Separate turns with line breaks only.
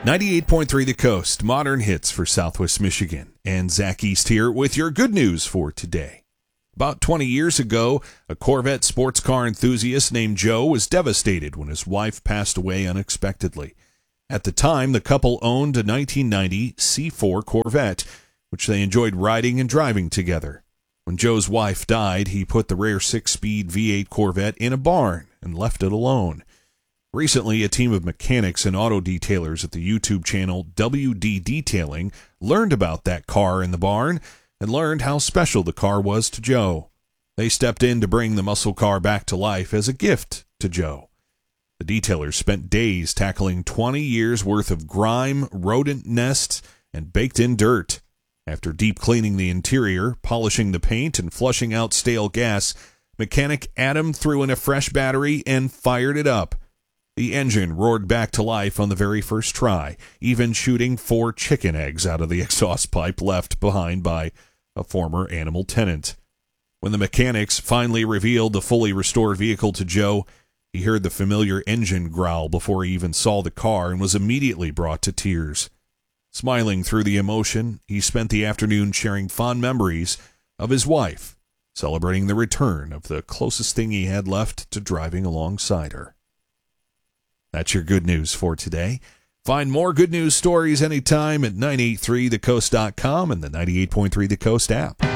98.3 The Coast, modern hits for Southwest Michigan. And Zach East here with your good news for today. About 20 years ago, a Corvette sports car enthusiast named Joe was devastated when his wife passed away unexpectedly. At the time, the couple owned a 1990 C4 Corvette, which they enjoyed riding and driving together. When Joe's wife died, he put the rare 6-speed V8 Corvette in a barn and left it alone. Recently, a team of mechanics and auto detailers at the YouTube channel WD Detailing learned about that car in the barn and learned how special the car was to Joe. They stepped in to bring the muscle car back to life as a gift to Joe. The detailers spent days tackling 20 years' worth of grime, rodent nests, and baked-in dirt. After deep cleaning the interior, polishing the paint, and flushing out stale gas, mechanic Adam threw in a fresh battery and fired it up. The engine roared back to life on the very first try, even shooting 4 chicken eggs out of the exhaust pipe left behind by a former animal tenant. When the mechanics finally revealed the fully restored vehicle to Joe, he heard the familiar engine growl before he even saw the car and was immediately brought to tears. Smiling through the emotion, he spent the afternoon sharing fond memories of his wife, celebrating the return of the closest thing he had left to driving alongside her. That's your good news for today. Find more good news stories anytime at 983thecoast.com and the 98.3 The Coast app.